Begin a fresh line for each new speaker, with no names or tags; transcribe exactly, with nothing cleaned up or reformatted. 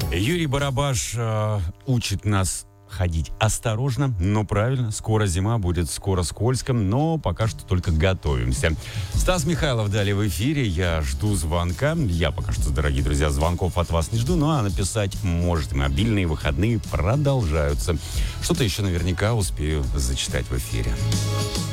Юрий Барабаш э, учит нас ходить осторожно, но правильно. Скоро зима, будет скоро скользко, но пока что только готовимся. Стас Михайлов далее в эфире. Я жду звонка. Я пока что, дорогие друзья, звонков от вас не жду, ну а написать можете. Мобильные выходные продолжаются. Что-то еще наверняка успею зачитать в эфире.